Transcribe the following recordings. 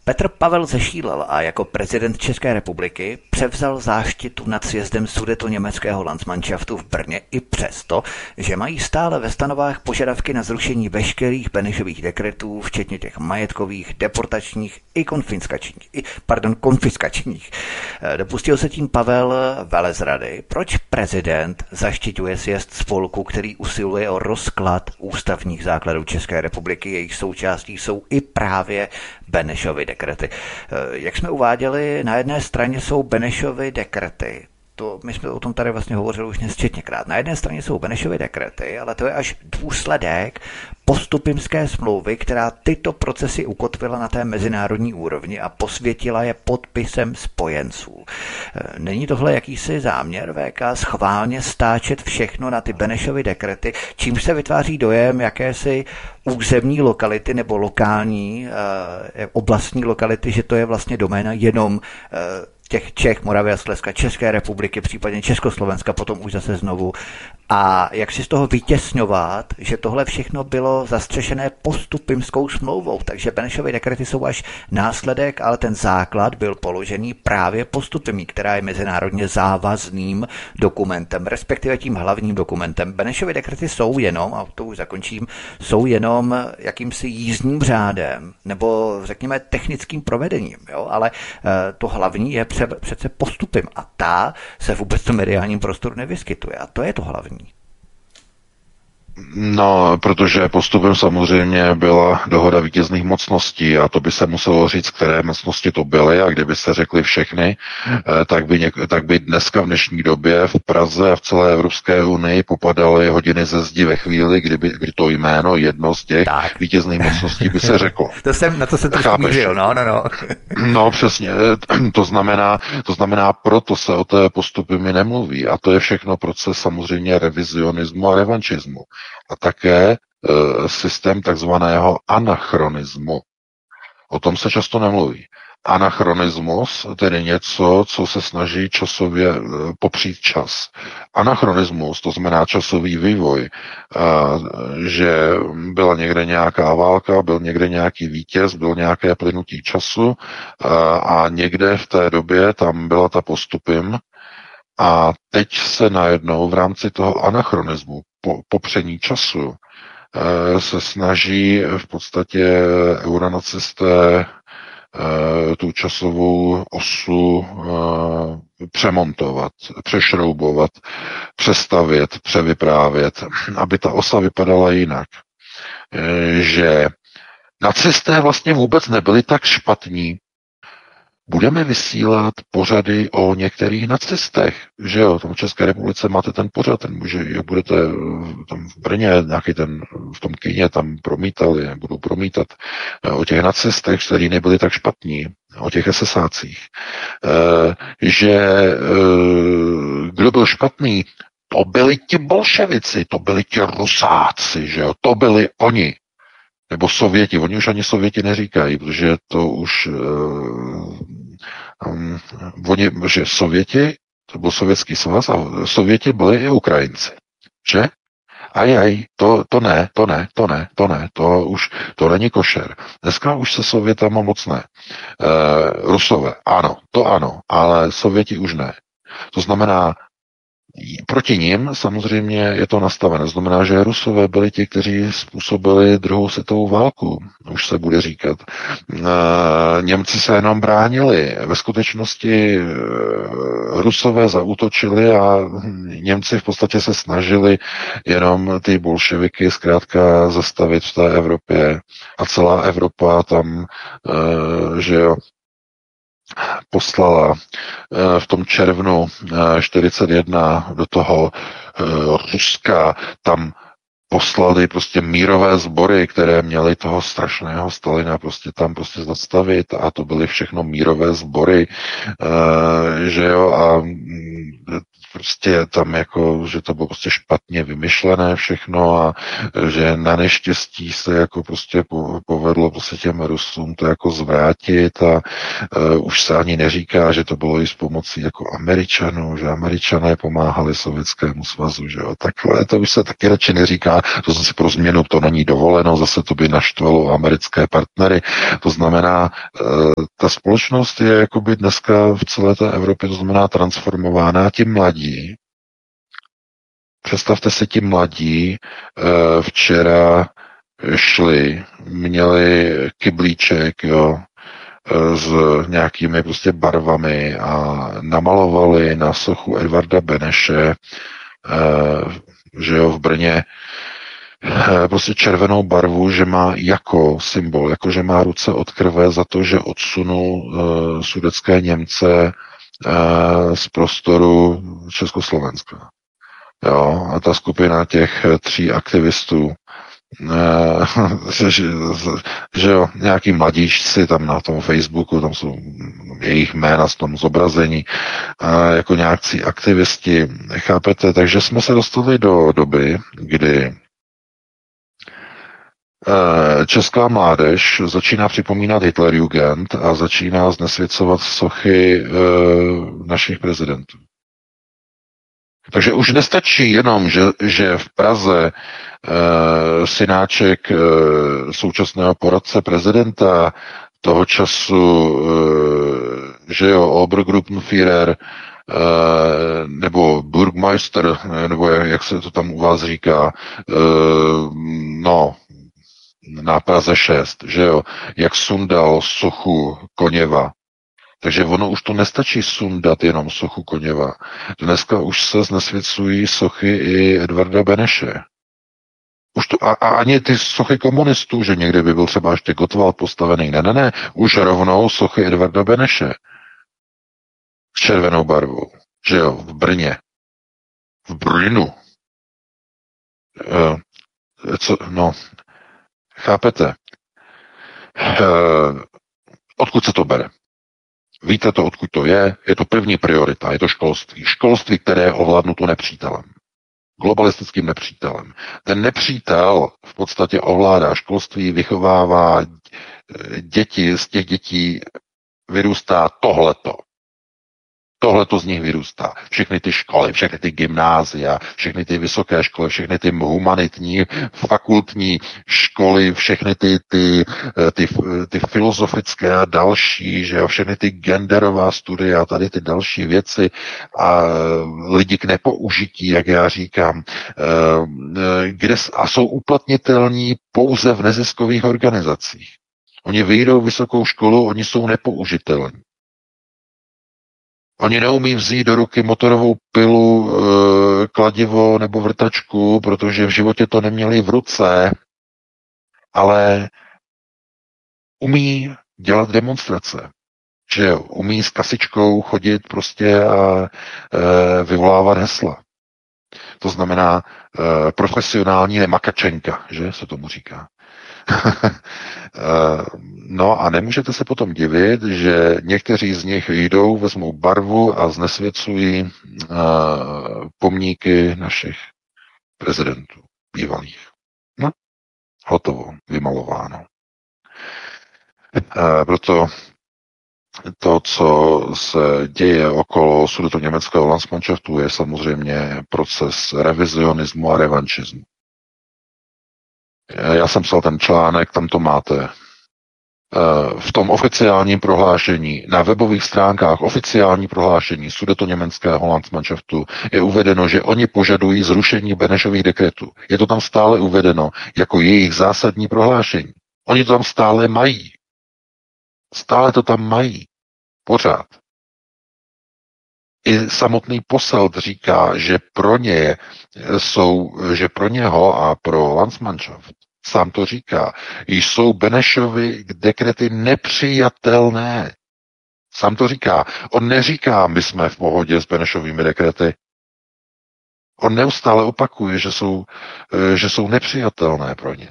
Petr Pavel zešílel a jako prezident České republiky převzal záštitu nad sjezdem sudetoněmeckého Landsmannschaftu v Brně i přesto, že mají stále ve stanovách požadavky na zrušení veškerých Benešových dekretů, včetně těch majetkových, deportačních i konfiskačních. Dopustil se tím Pavel velezrady. Proč prezident zaštiťuje sjezd spolku, který usiluje o rozklad ústavních základů České republiky, jejich součástí jsou i právě Benešovy dekrety. Jak jsme uváděli, na jedné straně jsou Benešovy dekrety. My jsme o tom tady vlastně hovořili už nesčetněkrát. Na jedné straně jsou Benešovy dekrety, ale to je až důsledek postupimské smlouvy, která tyto procesy ukotvila na té mezinárodní úrovni a posvětila je podpisem spojenců. Není tohle jakýsi záměr VK schválně stáčet všechno na ty Benešovy dekrety, čímž se vytváří dojem jakési územní lokality nebo lokální oblastní lokality, že to je vlastně doména jenom těch Čech, Moravy a Slezska, České republiky, případně Československa, potom už zase znovu. A jak si z toho vytěsňovat, že tohle všechno bylo zastřešené postupimskou smlouvou, takže Benešovy dekrety jsou až následek, ale ten základ byl položený právě postupimí, která je mezinárodně závazným dokumentem, respektive tím hlavním dokumentem. Benešovy dekrety jsou jenom, a to už zakončím, jsou jenom jakýmsi jízdním řádem, nebo řekněme technickým provedením, jo? Ale to hlavní je přece postupem a ta se vůbec v tom mediálním prostoru nevyskytuje a to je to hlavní. No, protože postupem samozřejmě byla dohoda vítězných mocností a to by se muselo říct, které mocnosti to byly a kdybyste řekli všechny, tak by dneska v dnešní době v Praze a v celé Evropské unii popadaly hodiny ze zdi ve chvíli, kdy to jméno jedno z těch vítězných mocností by se řeklo. Na to jsem trošku mířil, no. No, přesně. To znamená, proto se o té postupy mi nemluví a to je všechno proces samozřejmě revizionismu a revanšismu. A také systém takzvaného anachronismu. O tom se často nemluví. Anachronismus, tedy něco, co se snaží časově popřít čas. Anachronismus, to znamená časový vývoj, že byla někde nějaká válka, byl někde nějaký vítěz, byl nějaké plynutí času a někde v té době tam byla ta postupim a teď se najednou v rámci toho anachronismu popření času se snaží v podstatě euronacisté tu časovou osu přemontovat, přešroubovat, přestavět, převyprávět, aby ta osa vypadala jinak. Že nacisté vlastně vůbec nebyli tak špatní. Budeme vysílat pořady o některých nacistech, že jo, tam v České republice máte ten pořad, budete tam v Brně, nějaký ten, v tom kyně tam promítali, budou promítat o těch nacistech, kteří nebyli tak špatní, o těch esesácích, že kdo byl špatný, to byli ti bolševici, to byli ti Rusáci, že jo, to byli oni. Nebo Sověti, oni už ani Sověti neříkají, protože to už že Sověti, to byl Sovětský svaz a Sověti byli i Ukrajinci, že? To není košer. Dneska už se Sovětama moc ne. Rusové, ano, ale Sověti už ne. To znamená, proti nim samozřejmě je to nastavené. To znamená, že Rusové byli ti, kteří způsobili druhou světovou válku, už se bude říkat. Němci se jenom bránili. Ve skutečnosti Rusové zaútočili a Němci v podstatě se snažili jenom ty bolševiky zkrátka zastavit v té Evropě. A celá Evropa tam, že jo, poslala v tom červnu 41 do toho Ruska, tam poslali prostě mírové sbory, které měly toho strašného Stalina tam zastavit a to byly všechno mírové sbory, že jo, a prostě tam jako, že to bylo prostě špatně vymyšlené všechno a že na neštěstí se jako prostě povedlo prostě těm Rusům to jako zvrátit a už se ani neříká, že to bylo i s pomocí jako Američanů, že Američané pomáhali Sovětskému svazu, že jo. Takhle to už se taky radši neříká, to zase pro změnu to není dovoleno, zase to by naštvalo americké partnery. To znamená, ta společnost je jakoby dneska v celé té Evropě, to znamená transformována. Ti mladí, představte si, ti mladí včera šli, měli kyblíček, jo, s nějakými prostě barvami a namalovali na sochu Edvarda Beneše, že jo, v Brně, prostě červenou barvu, že má jako symbol, jako že má ruce od krve za to, že odsunul sudetské Němce z prostoru Československa. Jo, a ta skupina těch 3 aktivistů, že jo, nějaký mladíčci tam na tom Facebooku, tam jsou jejich jména z tom zobrazení, jako nějakcí aktivisti, chápete? Takže jsme se dostali do doby, kdy česká mládež začíná připomínat Hitlerjugend a začíná znesvěcovat sochy našich prezidentů. Takže už nestačí jenom, že v Praze synáček současného poradce prezidenta toho času, že jo, Obergruppenführer, nebo Burgmeister, nebo jak se to tam u vás říká, no, na Praze 6, že jo, jak sundal sochu Koněva. Takže ono už to nestačí sundat jenom sochu Koněva. Dneska už se znesvěcují sochy i Edvarda Beneše. Už to, a ani ty sochy komunistů, že někdy by byl třeba ještě Gottwald postavený. Ne, už rovnou sochy Edvarda Beneše. S červenou barvou. Že jo, v Brně. V Brnu. No, chápete? Odkud se to bere? Víte to, odkud to je? Je to první priorita, je to školství. Školství, které je ovládnuto nepřítelem. Globalistickým nepřítelem. Ten nepřítel v podstatě ovládá školství, vychovává děti, z těch dětí vyrůstá tohleto. Tohleto z nich vyrůstá. Všechny ty školy, všechny ty gymnázia, všechny ty vysoké školy, všechny ty humanitní, fakultní školy, všechny ty filozofické a další, že jo, všechny ty genderová studia, tady ty další věci a lidi k nepoužití, jak já říkám, a jsou uplatnitelní pouze v neziskových organizacích. Oni vyjdou vysokou školu, oni jsou nepoužitelní. Oni neumí vzít do ruky motorovou pilu, kladivo nebo vrtačku, protože v životě to neměli v ruce, ale umí dělat demonstrace. Že jo, umí s kasičkou chodit prostě a vyvolávat hesla. To znamená profesionální nemakačenka, že se tomu říká. No a nemůžete se potom divit, že někteří z nich jdou, vezmou barvu a znesvěcují pomníky našich prezidentů bývalých. No, hotovo, vymalováno. Proto to, co se děje okolo sudetoněmeckého Landsmannschaftu, je samozřejmě proces revizionismu a revanšismu. Já jsem psal ten článek, tam to máte. V tom oficiálním prohlášení, na webových stránkách oficiální prohlášení sudetoněmeckého Landsmannschaftu je uvedeno, že oni požadují zrušení Benešových dekretů. Je to tam stále uvedeno jako jejich zásadní prohlášení. Oni to tam stále mají. Stále to tam mají. Pořád. I samotný Posselt říká, že že pro něho a pro Landsmannschaft, sám to říká, jsou Benešovy dekrety nepřijatelné. Sám to říká. On neříká, my jsme v pohodě s Benešovými dekrety. On neustále opakuje, že jsou nepřijatelné pro ně.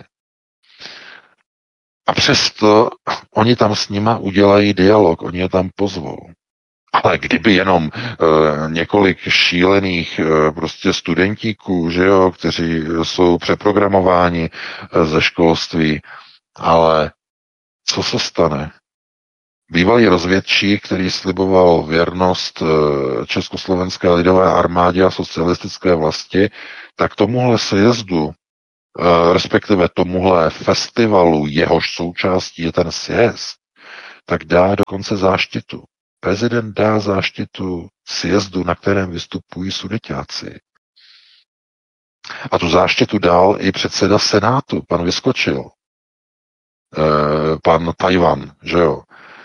A přesto oni tam s nima udělají dialog, oni je tam pozvou. Ale kdyby jenom několik šílených prostě studentíků, že jo, kteří jsou přeprogramováni ze školství, ale co se stane? Bývalý rozvědčík, který sliboval věrnost Československé lidové armádě a socialistické vlasti, tak tomuhle sjezdu, respektive tomuhle festivalu, jehož součástí je ten sjezd, tak dá dokonce záštitu. Prezident dá záštitu sjezdu, na kterém vystupují sudeťáci. A tu záštitu dal i předseda Senátu, pan Vyskočil, pan Tajvan, že jo.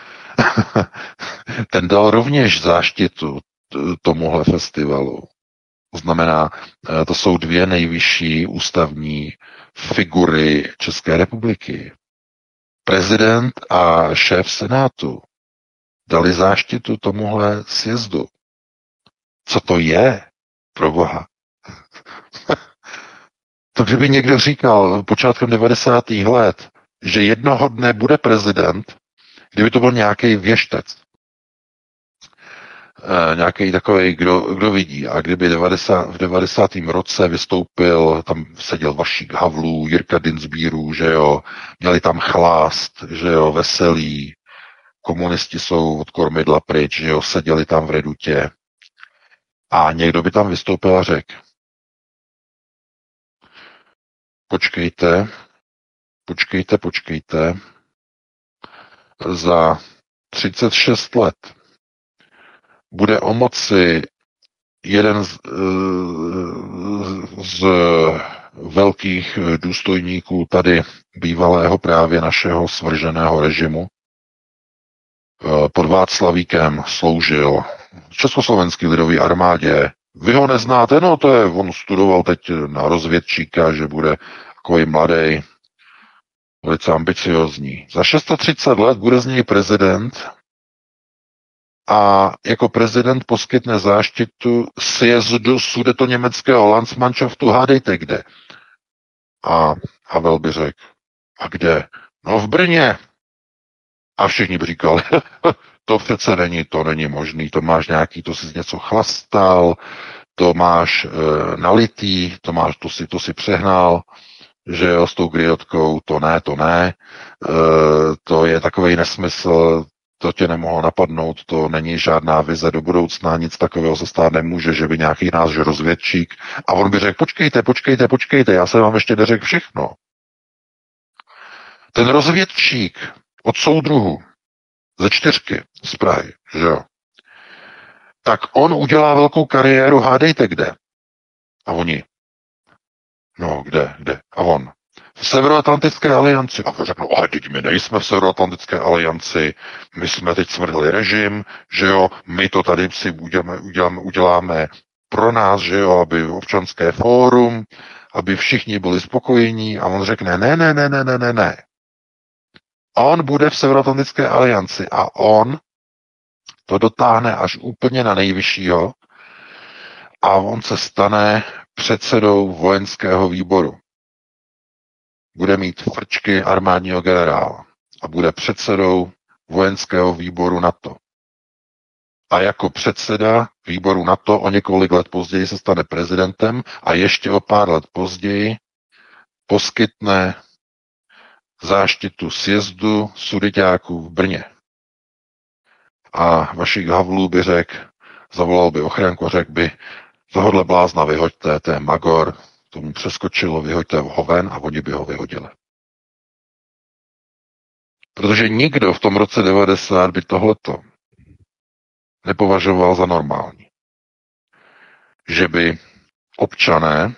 Ten dal rovněž záštitu tomuhle festivalu. To znamená, to jsou dvě nejvyšší ústavní figury České republiky. Prezident a šéf Senátu dali záštitu tomuhle sjezdu. Co to je, pro Boha? To kdyby někdo říkal počátkem 90. let, že jednoho dne bude prezident, kdyby to byl nějaký věštec, nějaký takový, kdo vidí. A kdyby v 90. roce vystoupil, tam seděl Vašík Havlů, Jirka Dinsbírů, že jo, měli tam chlást, že jo, veselí, komunisti jsou od kormidla pryč, že jo, seděli tam v redutě. A někdo by tam vystoupil a řekl, počkejte, za 36 let bude o moci jeden z velkých důstojníků tady bývalého právě našeho svrženého režimu. Pod Václavíkem sloužil v Československé lidové armádě. Vy ho neznáte? No to je, on studoval teď na rozvědčíka, že bude takový mladý, velice ambiciozní. Za 630 let bude z něj prezident a jako prezident poskytne záštitu sjezdu sudetoněmeckého Landsmannschaftu, hádejte kde. A Havel by řekl, a kde? No v Brně. A všichni by říkali, to přece to není možný, to máš nějaký, to jsi něco chlastal, to máš nalitý, to si přehnal, že jo, s tou griotkou, to ne, to je takový nesmysl, to tě nemohlo napadnout, to není žádná vize do budoucna, nic takového se stát nemůže, že by nějaký náš rozvědčík, a on by řekl, počkejte, já jsem vám ještě neřekl všechno. Ten rozvědčík od soudruhu ze 4 z Prahy, že jo, tak on udělá velkou kariéru, hádejte kde. A oni, no kde, a on, v Severoatlantické alianci. A řeknou, ale teď my nejsme v Severoatlantické alianci, my jsme teď smrdli režim, že jo, my to tady si uděláme pro nás, že jo, aby občanské fórum, aby všichni byli spokojení. A on řekne, ne. On bude v Severoatlantické alianci a on to dotáhne až úplně na nejvyššího a on se stane předsedou vojenského výboru. Bude mít frčky armádního generála a bude předsedou vojenského výboru NATO. A jako předseda výboru NATO o několik let později se stane prezidentem a ještě o pár let později poskytne záštitu sjezdu sudeťáků v Brně. A Vašík Havlů by řekl, zavolal by ochránku a řekl by, tohodle blázna vyhoďte, to je magor, tomu přeskočilo, vyhoďte ho ven a oni by ho vyhodili. Protože nikdo v tom roce 90 by tohleto nepovažoval za normální. Že by občané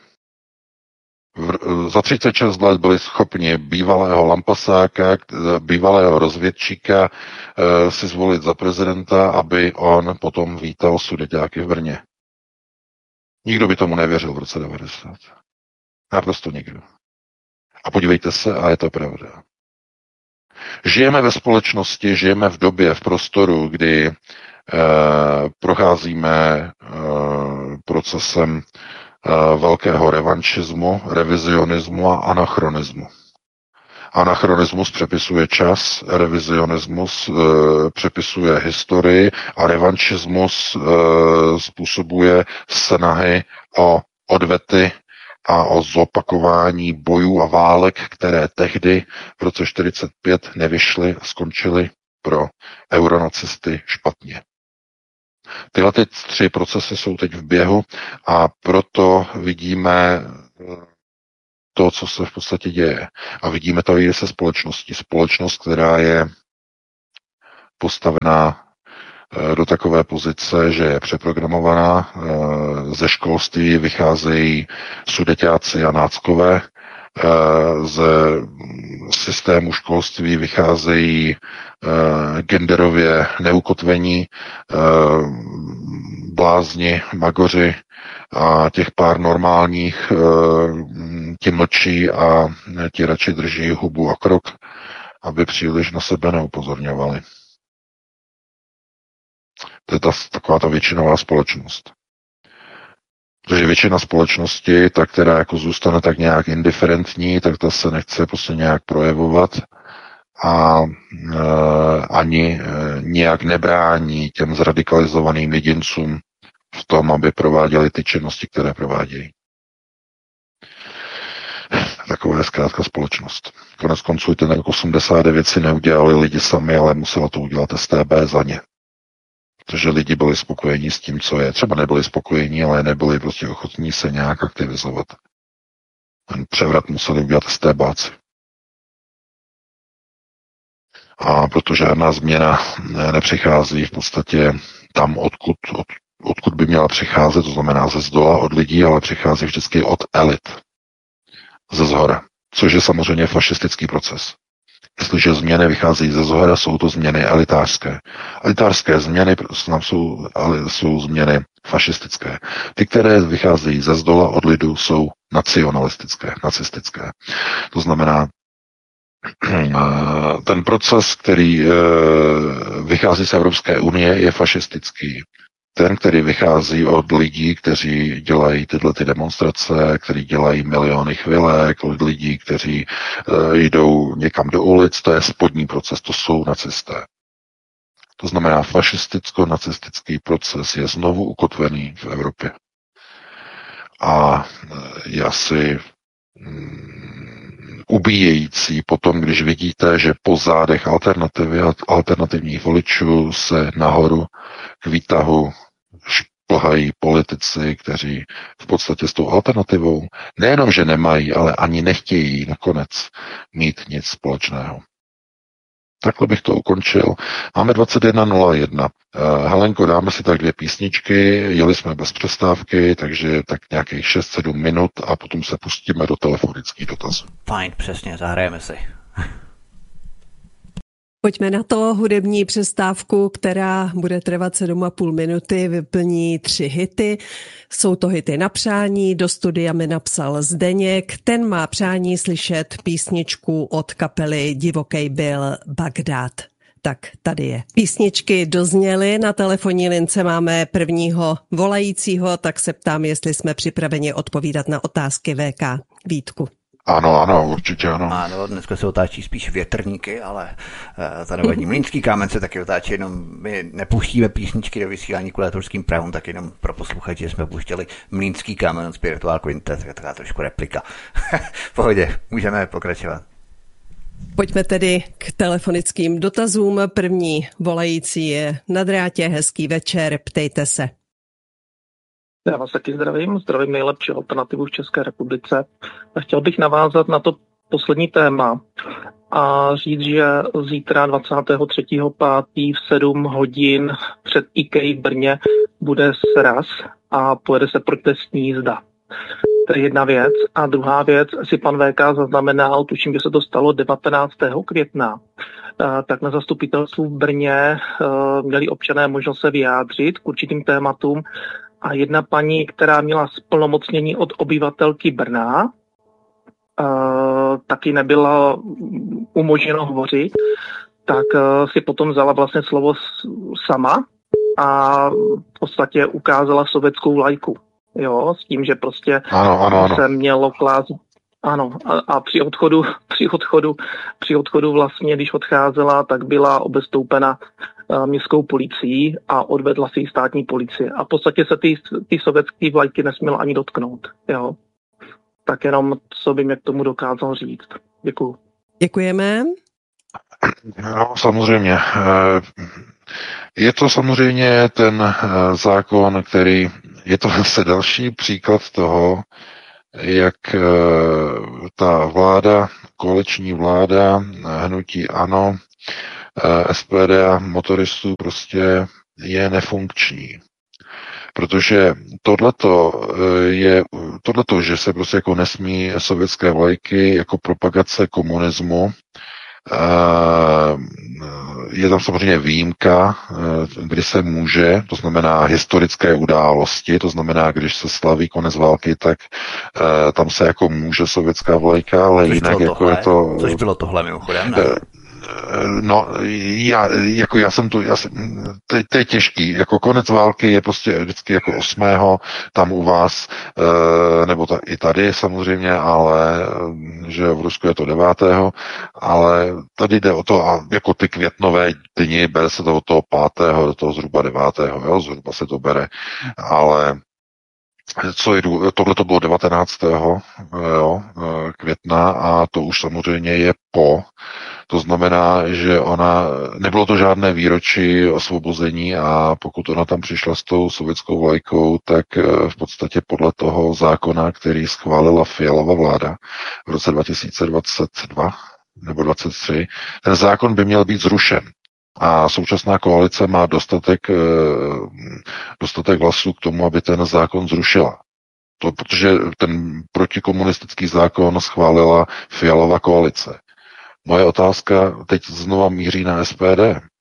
za 36 let byli schopni bývalého lampasáka, bývalého rozvědčíka si zvolit za prezidenta, aby on potom vítal sudeťáky v Brně. Nikdo by tomu nevěřil v roce 90. Naprosto nikdo. A podívejte se, a je to pravda. Žijeme ve společnosti, žijeme v době, v prostoru, kdy procházíme procesem velkého revanšismu, revizionismu a anachronismu. Anachronismus přepisuje čas, revizionismus přepisuje historii a revanšismus způsobuje snahy o odvety a o zopakování bojů a válek, které tehdy v roce 1945 nevyšly a skončily pro euronacisty špatně. Tyhle ty 3 procesy jsou teď v běhu a proto vidíme to, co se v podstatě děje. A vidíme to i se společností. Společnost, která je postavená do takové pozice, že je přeprogramovaná. Ze školství vycházejí sudeťáci a náckové, ze systému školství vycházejí genderově neukotvení, blázni, magoři a těch pár normálních ti mlčí a ti radši drží hubu a krok, aby příliš na sebe neupozorňovali. To je taková ta většinová společnost. Protože většina společnosti, ta, která jako zůstane tak nějak indiferentní, tak ta se nechce prostě nějak projevovat a ani nějak nebrání těm zradikalizovaným jedincům v tom, aby prováděli ty činnosti, které provádějí. Taková je zkrátka společnost. Konec konců ten rok 89 si neudělali lidi sami, ale musela to udělat StB za ně. Protože lidi byli spokojení s tím, co je. Třeba nebyli spokojení, ale nebyli prostě ochotní se nějak aktivizovat. Ten převrat museli udělat StBáci. A proto žádná změna nepřichází v podstatě tam, odkud by měla přicházet, to znamená ze zdola od lidí, ale přichází vždycky od elit. Ze zhora. Což je samozřejmě fašistický proces. Jestliže změny vycházejí ze zhora, jsou to změny elitářské. Elitářské změny jsou změny fašistické. Ty, které vycházejí ze zdola od lidu, jsou nacionalistické, nacistické. To znamená, ten proces, který vychází z Evropské unie, je fašistický. Ten, který vychází od lidí, kteří dělají tyhle ty demonstrace, kteří dělají miliony chvilek, od lidí, kteří jdou někam do ulic, to je spodní proces, to jsou nacisté. To znamená, fašisticko-nacistický proces je znovu ukotvený v Evropě. A je asi ubíjející potom, když vidíte, že po zádech alternativy a alternativních voličů se nahoru k výtahu šplhají politici, kteří v podstatě s tou alternativou nejenom, že nemají, ale ani nechtějí nakonec mít nic společného. Takhle bych to ukončil. Máme 21:01. Helenko, dáme si tak 2 písničky, jeli jsme bez přestávky, takže tak nějakých 6-7 minut a potom se pustíme do telefonických dotazů. Fajn, přesně, zahrajeme si. Pojďme na to. Hudební přestávku, která bude trvat 7,5 minuty, vyplní 3 hity. Jsou to hity na přání, do studia mi napsal Zdeněk. Ten má přání slyšet písničku od kapely Divokej byl Bagdád. Tak tady je. Písničky dozněly, na telefonní lince máme prvního volajícího, tak se ptám, jestli jsme připraveni odpovídat na otázky VK. Vítku. Ano, určitě ano. Ano, dneska se otáčí spíš větrníky, ale ta nevadí. Mlýnský kámen se taky otáčí, jenom my nepouštíme písničky do vysílání kvůli autorským právům, tak jenom pro posluchače jsme pouštěli Mlýnský kámen od Spiritual Quintet, taková trošku replika. V pohodě, můžeme pokračovat. Pojďme tedy k telefonickým dotazům. První volající je na drátě, hezký večer, ptejte se. Já vás taky zdravím nejlepší alternativu v České republice. A chtěl bych navázat na to poslední téma a říct, že zítra 23.5. v 7 hodin před IKEA v Brně bude sraz a pojede se protestní jízda. To je jedna věc. A druhá věc, si pan VK zaznamenal, tuším, že se to stalo 19. května, tak na zastupitelstvu v Brně měli občané možnost se vyjádřit k určitým tématům. A jedna paní, která měla splnomocnění od obyvatelky Brna, taky nebyla umožněno hovořit, tak si potom vzala vlastně slovo sama a v podstatě ukázala sovětskou vlajku. Jo, s tím, že prostě ano. se mělo klást Ano, a při odchodu vlastně, když odcházela, tak byla obestoupena městskou policií a odvedla si ji státní policie. A v podstatě se ty sovětské vlajky nesměla ani dotknout. Jo. Tak jenom, co bych mě k tomu dokázal říct. Děkuju. Děkujeme. No, samozřejmě. Je to samozřejmě ten zákon, který je to zase další příklad toho, jak ta vláda, koaliční vláda, hnutí ANO, SPD a motoristů prostě je nefunkční. Protože tohleto, že se prostě jako nesmí sovětské vlajky jako propagace komunismu, je tam samozřejmě výjimka, kdy se může, to znamená historické události, to znamená, když se slaví konec války, tak tam se jako může sovětská vlajka, ale Což jinak jako je to... Což bylo tohle mimochodem, ne? No, to je těžký, jako konec války je prostě vždycky jako 8. tam u vás, nebo i tady samozřejmě, ale že v Rusku je to 9. ale tady jde o to, a jako ty květnové dny, bere se to od toho 5. do toho zhruba 9. Jo, zhruba se to bere, ale tohle to bylo 19. května a to už samozřejmě je po. To znamená, že nebylo to žádné výročí osvobození a pokud ona tam přišla s tou sovětskou vlajkou, tak v podstatě podle toho zákona, který schválila Fialova vláda v roce 2022 nebo 2023, ten zákon by měl být zrušen. A současná koalice má dostatek hlasů k tomu, aby ten zákon zrušila. Protože ten protikomunistický zákon schválila Fialova koalice. Moje otázka teď znova míří na SPD.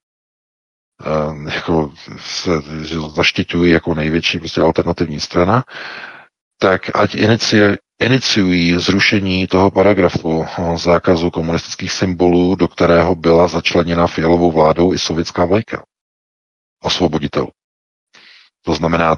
Jako se zaštiťují jako největší prostě alternativní strana, tak ať iniciují zrušení toho paragrafu zákazu komunistických symbolů, do kterého byla začleněna Fialovou vládou i sovětská vlajka osvoboditelů. To znamená,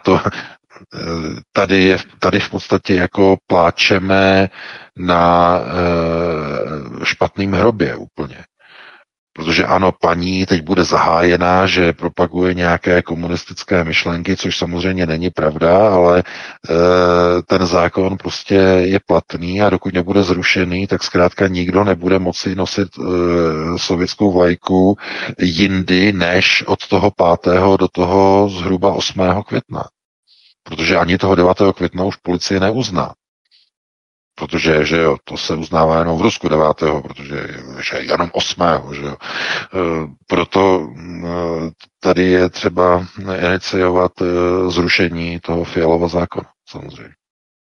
tady v podstatě jako pláčeme na špatným hrobě úplně. Protože ano, paní teď bude zahájená, že propaguje nějaké komunistické myšlenky, což samozřejmě není pravda, ale ten zákon prostě je platný a dokud nebude zrušený, tak zkrátka nikdo nebude moci nosit sovětskou vlajku jindy než od toho 5. do toho zhruba 8. května. Protože ani toho 9. května už policie neuzná. Protože, že jo, to se uznává jenom v Rusku 9. protože je jenom 8. že jo. Proto tady je třeba iniciovat zrušení toho Fialova zákona, samozřejmě.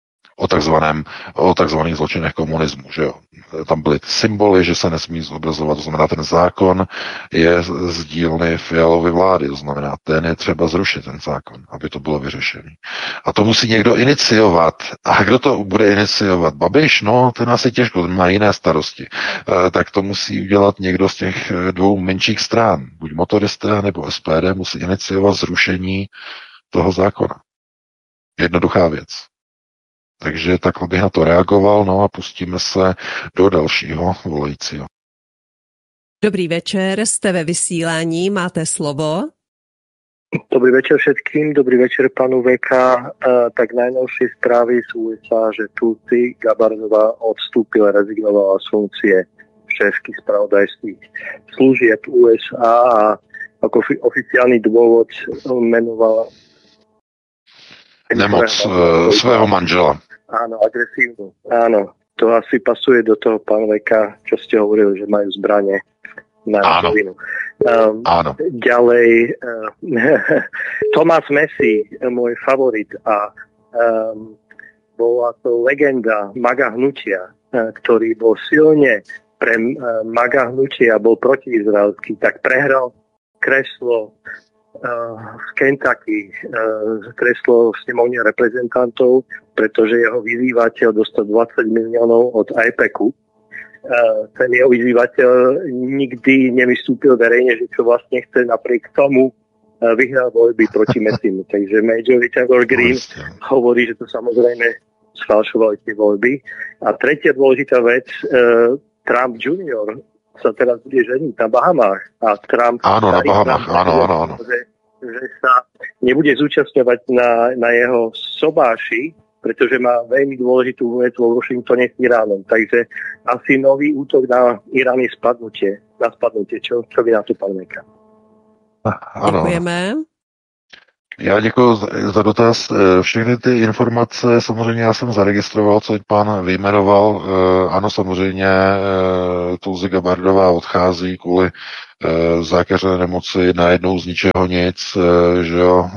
O takzvaných zločinech komunismu, že jo. Tam byly ty symboly, že se nesmí zobrazovat, to znamená, ten zákon je z dílny Fialovy vlády, to znamená, ten je třeba zrušit, ten zákon, aby to bylo vyřešený. A to musí někdo iniciovat. A kdo to bude iniciovat? Babiš? No, ten asi těžko, ten má jiné starosti. Tak to musí udělat někdo z těch dvou menších stran. Buď motoristé, nebo SPD musí iniciovat zrušení toho zákona. Jednoduchá věc. Takže takhle bych na to reagoval, no a pustíme se do dalšího volajícího. Dobrý večer, jste ve vysílání, máte slovo. Dobrý večer všetkým, dobrý večer panu VK. Tak najnovšie správy z USA, že Tulsi Gabbardová odstúpila, rezignovala z funkcie šéfky spravodajských služieb USA a ako oficiálny dôvod menovala nemoc svého manžela. Áno, agresívnu. Áno, to asi pasuje do toho, pán VK, čo ste hovorili, že majú zbranie na rovinu. Áno. Ďalej, Thomas Messi, môj favorit a bola to legenda MAGA hnutia, ktorý bol silne pre MAGA hnutia, bol protiizraelský, tak prehral kreslo v Kentucky, kreslo v snemovne reprezentantov, pretože jeho vyzývateľ dostal 20 miliónov od IPEC-u. Ten jeho vyzývateľ nikdy nevystúpil verejne, že čo vlastne chce, napriek tomu vyhral voľby proti Messimu. Takže Major Richard Green hovorí, že to samozrejme sfalšovali tie voľby. A tretia dôležitá vec, Trump Jr. sa teraz bude ženiť na Bahamách a Trump... Áno, na Bahamách, áno. Že sa nebude zúčastňovať na jeho sobáši, pretože má veľmi dôležitú vec vo Washingtone s Iránom. Takže asi nový útok na Irán je spadnutie. Čo vy na to, pán Meka? Děkujeme. Já děkuji za dotaz. Všechny ty informace samozřejmě já jsem zaregistroval, co pán vyjmenoval. Ano, samozřejmě Tulsi Gabbardová odchází kvůli zákeřné nemoci najednou z ničeho nic, že jo,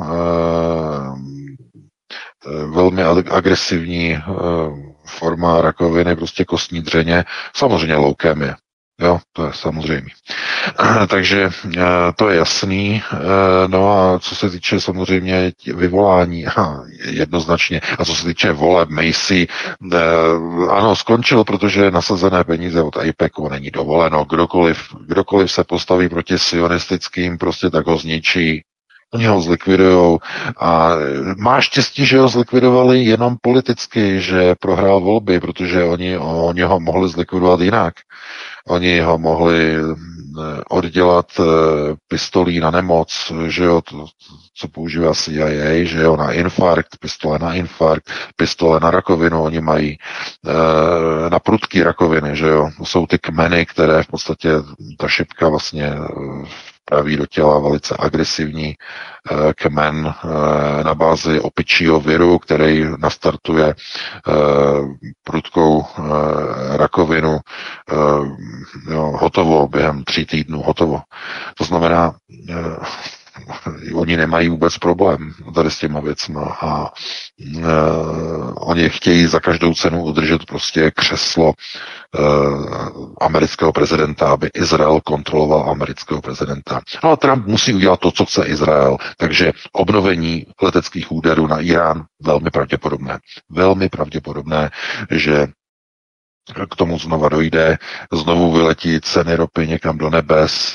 velmi agresivní forma rakoviny, prostě kostní dřeně, samozřejmě leukémie. Jo, to je samozřejmě. Takže to je jasný. No a co se týče samozřejmě vyvolání, jednoznačně, a co se týče voleb Macy, ano, skončil, protože nasazené peníze od AIPACu není dovoleno. Kdokoliv se postaví proti sionistickým, prostě tak ho zničí. Oni ho zlikvidujou a má štěstí, že ho zlikvidovali jenom politicky, že prohrál volby, protože oni ho mohli zlikvidovat jinak. Oni ho mohli oddělat pistolí na nemoc, že jo, to, co používá CIA, že jo, na infarkt, pistole na rakovinu, oni mají na prudký rakoviny, že jo, to jsou ty kmeny, které v podstatě ta šipka vlastně praví do těla velice agresivní kmen na bázi opičího viru, který nastartuje prudkou rakovinu, hotovo, během 3 týdnů hotovo. To znamená, oni nemají vůbec problém tady s těma věcma a oni chtějí za každou cenu udržet prostě křeslo amerického prezidenta, aby Izrael kontroloval amerického prezidenta. No a Trump musí udělat to, co chce Izrael. Takže obnovení leteckých úderů na Irán velmi pravděpodobné, že k tomu znova dojde, znovu vyletí ceny ropy někam do nebes,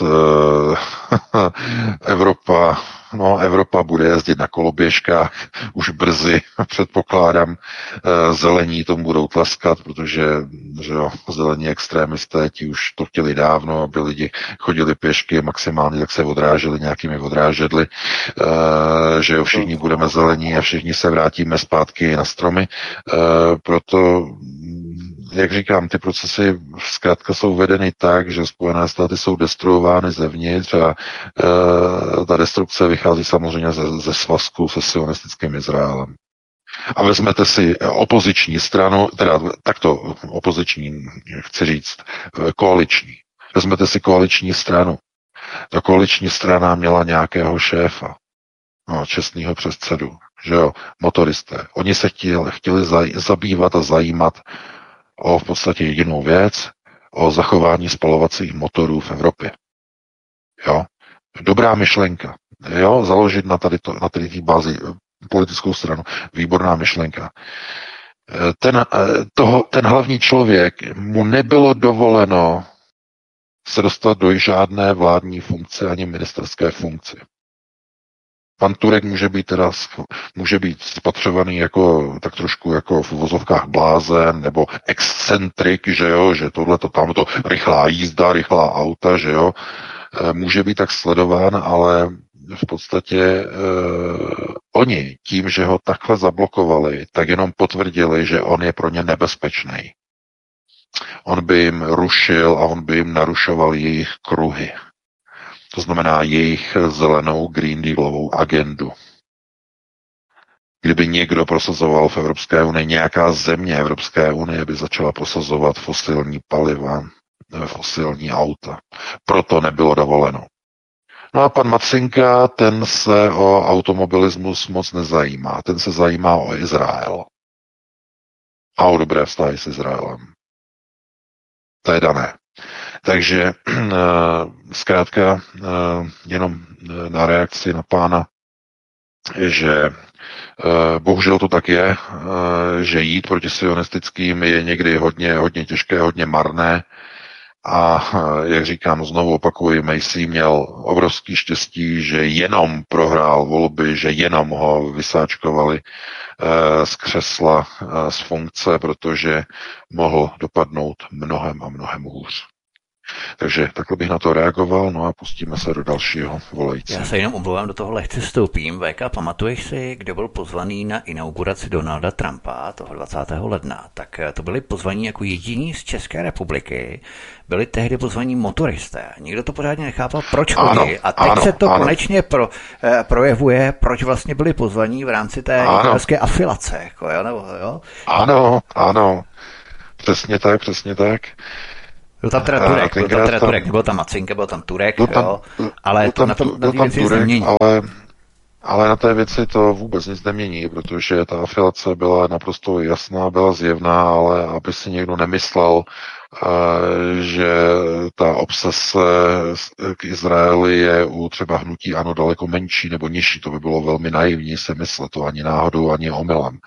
Evropa bude jezdit na koloběžkách už brzy, předpokládám, zelení tomu budou tleskat, protože že jo, zelení extrémisté, ti už to chtěli dávno, aby lidi chodili pěšky, maximálně tak se odráželi nějakými odrážedly, že jo, všichni budeme zelení a všichni se vrátíme zpátky na stromy, proto jak říkám, ty procesy zkrátka jsou vedeny tak, že Spojené státy jsou destruovány zevnitř a ta destrukce vychází samozřejmě ze svazku se sionistickým Izraelem. A vezmete si opoziční stranu, teda takto opoziční, chci říct, koaliční. Vezmete si koaliční stranu. Ta koaliční strana měla nějakého šéfa, čestného předsedu, že jo, motoristé. Oni se chtěli zabývat a zajímat o v podstatě jedinou věc, o zachování spalovacích motorů v Evropě. Jo? Dobrá myšlenka. Jo? Založit na tady té bázi politickou stranu. Výborná myšlenka. Ten hlavní člověk, mu nebylo dovoleno se dostat do žádné vládní funkce ani ministerské funkce. Pan Turek může být spatřovaný jako tak trošku jako v uvozovkách blázen nebo excentrik, že jo, že tohleto, tamto, rychlá jízda, rychlá auta, že jo, může být tak sledován, ale v podstatě oni tím, že ho takhle zablokovali, tak jenom potvrdili, že on je pro ně nebezpečný. On by jim rušil a on by jim narušoval jejich kruhy. To znamená jejich zelenou Green Dealovou agendu. Kdyby někdo prosazoval v Evropské unii, nějaká země Evropské unie by začala prosazovat fosilní paliva, fosilní auta. Proto nebylo dovoleno. No a pan Macinka, ten se o automobilismus moc nezajímá. Ten se zajímá o Izrael. A o dobré vztahy s Izraelem. To je dané. Takže zkrátka jenom na reakci na pána, že bohužel to tak je, že jít proti sionistickým je někdy hodně těžké, hodně marné A jak říkám, znovu opakuji, Macy měl obrovský štěstí, že jenom prohrál volby, že jenom ho vysáčkovali z křesla, z funkce, protože mohl dopadnout mnohem a mnohem hůř. Takže takhle bych na to reagoval, no a pustíme se do dalšího volajícího. Já se jenom omlouvám, do toho lehce vstoupím. VK, pamatuješ si, kdo byl pozvaný na inauguraci Donalda Trumpa toho 20. ledna? Tak to byli pozvaní jako jediní z České republiky. Byli tehdy pozvaní motoristé. Nikdo to pořádně nechápal, proč chodí. A teď se to konečně projevuje, proč vlastně byli pozvaní v rámci té izraelské afilace. Jako, jo? Ano. Přesně tak. Byl tam teda Turek, nebyl tam Macinka, byl tam Turek, ale to na té věci nic nemění. Ale na té věci to vůbec nic nemění, protože ta afilace byla naprosto jasná, byla zjevná, ale aby si někdo nemyslel, že ta obsese k Izraeli je u třeba hnutí ANO daleko menší nebo nižší. To by bylo velmi naivní si myslet, to ani náhodou, ani omylem.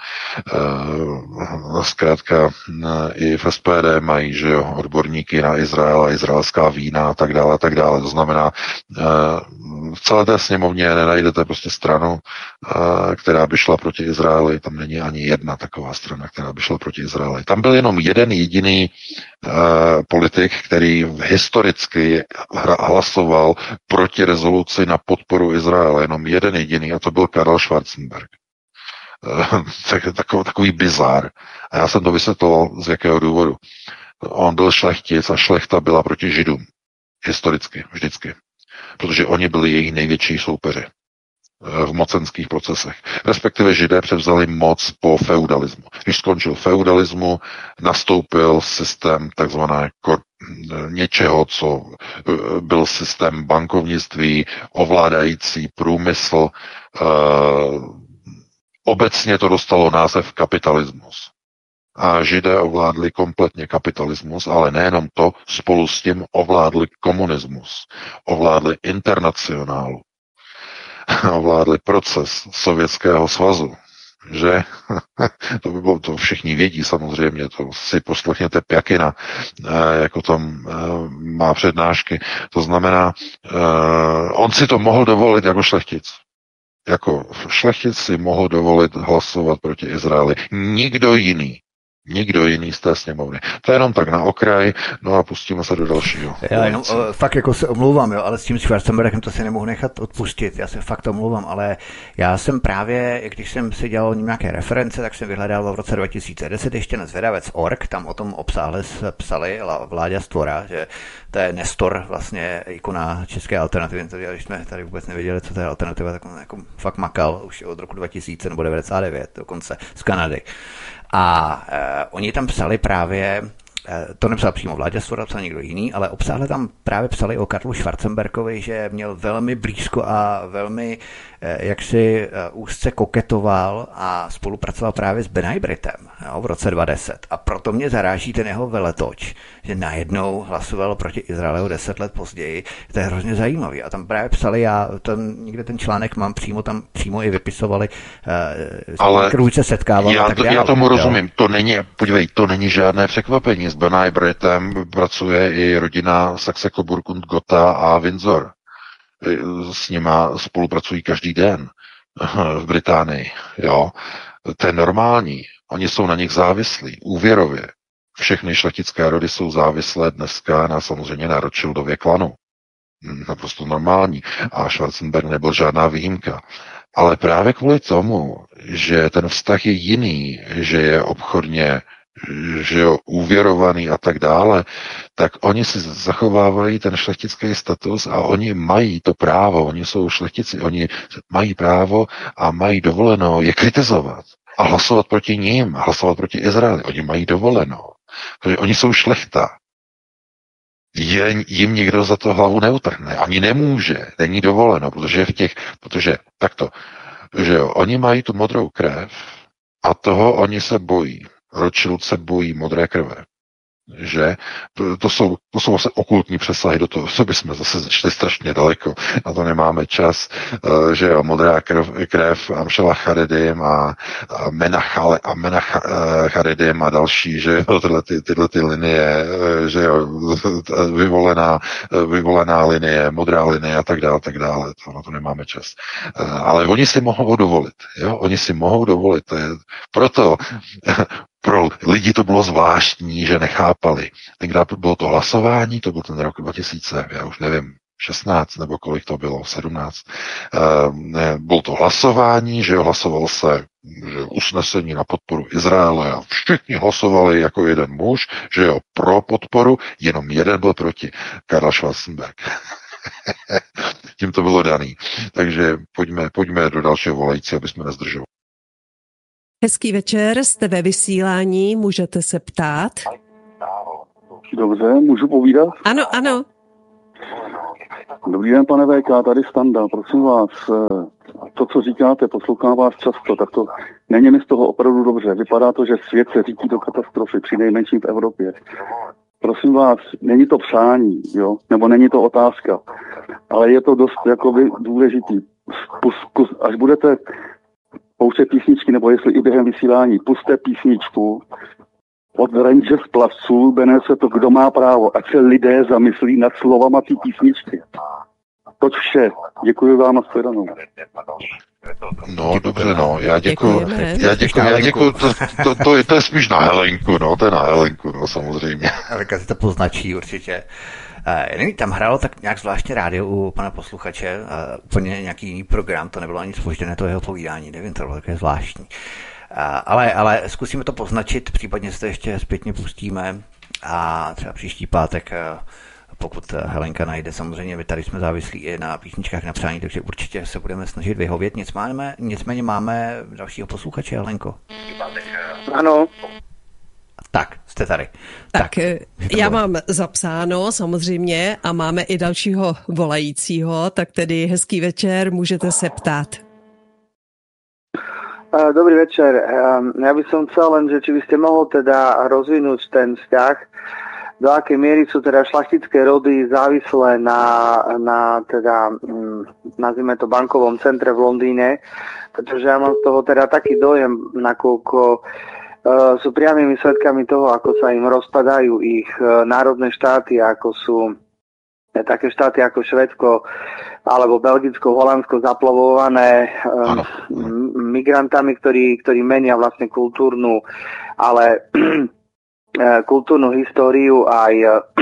Zkrátka i v SPD mají, že jo, odborníky na Izrael a izraelská vína a tak dále, a tak dále. To znamená, v celé té sněmovně nenajdete prostě stranu, která by šla proti Izraeli. Tam není ani jedna taková strana, která by šla proti Izraeli. Tam byl jenom jeden jediný politik, který historicky hlasoval proti rezoluci na podporu Izraele. Jenom jeden jediný, a to byl Karel Schwarzenberg. Takový bizár. A já jsem to vysvětloval, z jakého důvodu. On byl šlechtic a šlechta byla proti Židům. Historicky, vždycky. Protože oni byli jejich největší soupeři v mocenských procesech. Respektive Židé převzali moc po feudalismu. Když skončil feudalismu, nastoupil systém takzvané něčeho, co byl systém bankovnictví, ovládající průmysl. Obecně to dostalo název kapitalismus. A Židé ovládli kompletně kapitalismus, ale nejenom to, spolu s tím ovládli komunismus, ovládli internacionálu, ovládli proces Sovětského svazu, že to by bylo, to všichni vědí samozřejmě, to si poslechněte Pjakina, jako tam má přednášky. To znamená, on si to mohl dovolit jako šlechtic. Jako šlechtic si mohl dovolit hlasovat proti Izraeli. Nikdo jiný z té sněmovny. To je jenom tak na okraj, no a pustíme se do dalšího. Já jenom fakt jako se omlouvám, jo, ale s tím Schwarzenbergem to si nemohu nechat odpustit. Já se fakt omlouvám, ale já jsem právě, když jsem si dělal nějaké reference, tak jsem vyhledal v roce 2010 ještě na zvědavec.org, tam o tom obsáhle psali Vláďa Stvora, že to je Nestor, vlastně ikona české alternativy. Když jsme tady vůbec nevěděli, co to je alternativa, tak on jako fakt makal už od roku 2000 nebo 99 dokonce z Kanady. A oni tam psali právě, to nepsal přímo Vláďa Stvora, psal někdo jiný, ale obsáhle tam právě psali o Karlu Schwarzenbergovi, že měl velmi blízko a velmi jaksi úzce koketoval a spolupracoval právě s Benajbritem v roce 2010. A proto mě zaráží ten jeho veletoč, že najednou hlasoval proti Izraeli 10 let později. To je hrozně zajímavý. A tam právě psali, já někde ten článek mám přímo i vypisovali, ale se setkávali. Já tomu rozumím. To není žádné překvapení. S Benajbritem pracuje i rodina Saxe-Coburg-Gotha a Windsor. S nima spolupracují každý den v Británii. Jo. To je normální. Oni jsou na nich závislí, úvěrově. Všechny šlechtické rody jsou závislé dneska samozřejmě na Rothschildově klanu. Naprosto normální. A Schwarzenberg nebyl žádná výjimka. Ale právě kvůli tomu, že ten vztah je jiný, že je obchodně, že je úvěrovaný a tak dále, tak oni si zachovávají ten šlechtický status a oni mají to právo, oni jsou šlechtici, oni mají právo a mají dovoleno je kritizovat a hlasovat proti ním, hlasovat proti Izraeli. Oni mají dovoleno, protože oni jsou šlechta. Jim nikdo za to hlavu neutrhne, ani nemůže, není dovoleno, protože takto, že jo, oni mají tu modrou krev a toho oni se bojí. Rothschild se bojí modré krve. že to jsou vlastně okultní přesahy do toho, co bychom zase začali strašně daleko, na to nemáme čas, že jo, modrá krev Amšela Charedim a Mena Charedim a další, že jo, tyhle ty linie, že jo, vyvolená linie, modrá linie a tak dále, to na to nemáme čas. Ale oni si mohou dovolit, jo, oni si mohou dovolit, to je proto pro lidi to bylo zvláštní, že nechápali. Tenkrát bylo to hlasování, to byl ten rok 2000, já už nevím, 16 nebo kolik to bylo, 17. Bylo to hlasování, že hlasovalo se že usnesení na podporu Izraele a všichni hlasovali jako jeden muž, že jo, pro podporu, jenom jeden byl proti, Karl Schwarzenberg. Tím to bylo daný. Takže pojďme do dalšího volající, aby jsme nezdržovali. Hezký večer, jste ve vysílání, můžete se ptát. Dobře, můžu povídat? Ano. Dobrý den, pane VK, tady Standa, prosím vás, to, co říkáte, poslouchám vás často, tak to není mi z toho opravdu dobře. Vypadá to, že svět se řítí do katastrofy, při nejmenším v Evropě. Prosím vás, není to přání, jo, nebo není to otázka, ale je to dost jakoby důležitý. Až budete pouštět písničky, nebo jestli i během vysílání, puste písničku od Rangers plavců, jmenuje se to Kdo má právo, ať se lidé zamyslí nad slovama té písničky. Toť vše. Děkuji vám a shledanou. No, dobře, no, já děkuji, to je spíš na Helenku, no, to je na Helenku, no, samozřejmě. Helenka si to poznačí určitě. Nevím, tam hrálo tak nějak zvláštně rádio u pana posluchače, úplně nějaký jiný program, to nebylo ani zpožděné to jeho povídání, nevím, to bylo také zvláštní. Ale zkusíme to poznačit, případně se to ještě zpětně pustíme a třeba příští pátek, pokud Helenka najde, samozřejmě my tady jsme závislí i na písničkách na přání, takže určitě se budeme snažit vyhovět, nicméně máme dalšího posluchače, Helenko. Ano. Tak, jste tady. Tak já mám zapsáno samozřejmě a máme i dalšího volajícího, tak tedy hezký večer, můžete se ptát. Dobrý večer. Ja by som chcel len, že či by ste mohol teda rozvinúť ten vzťah, do akej miery sú teda šlachtické rody závislé na teda, nazvime to bankovom centre v Londýne, pretože ja mám z toho teda taký dojem, nakoľko sú priamými svedkami toho, ako sa im rozpadajú ich národné štáty, ako sú také štáty ako Švédsko alebo Belgicko, Holandsko zaplavované migrantami, ktorí menia vlastne kultúrnu históriu aj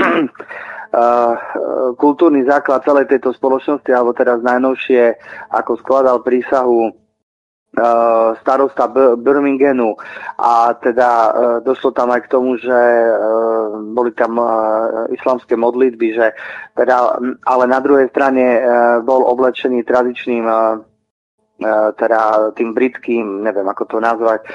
kultúrny základ celej tejto spoločnosti, alebo teraz najnovšie, ako skladal prísahu starosta Birminghamu a teda došlo tam aj k tomu, že boli tam islamské modlitby, že teda, ale na druhej strane bol oblečený tradičným teda tým britským, neviem ako to nazvať,